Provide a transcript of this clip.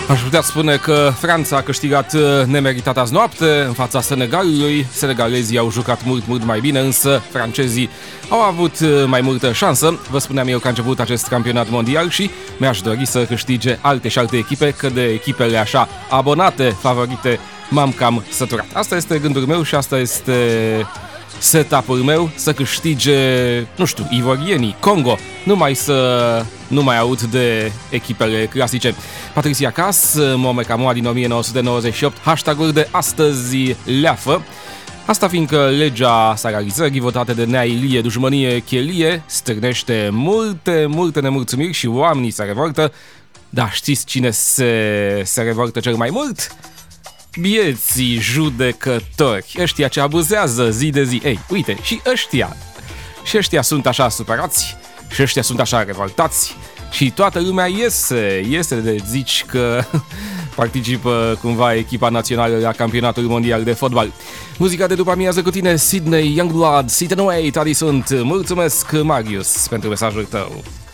Aș putea spune că Franța a câștigat nemeritat azi noapte în fața Senegalului. Senegalezii au jucat mult mai bine, însă francezii au avut mai multă șansă. Vă spuneam eu că a început acest campionat mondial și mi-aș dori să câștige alte și alte echipe, că de echipele așa abonate, favorite, m-am cam săturat. Asta este gândul meu și asta este setup-ul meu, să câștige, nu știu, ivorienii, Congo, numai să nu mai aud de echipele clasice. Patricia Cass, Mohamed Kamoa din 1998, hashtag-uri de astăzi leafă. Asta fiindcă legea salarizării votată de Nea Ilie Dușmănie Chelie stârnește multe nemulțumiri și oamenii se revoltă. Dar știți cine se revoltă cel mai mult? Bieții judecători, ăștia ce abuzează zi de zi. Ei, uite, și ăștia sunt așa supărați și ăștia sunt așa revoltați și toată lumea iese de zici că participă cumva echipa națională la campionatul mondial de fotbal. Muzica de după amiază cu tine, Sydney, Youngblood, Sit and Wait, adi sunt. Mulțumesc, Marius, pentru mesajul tău.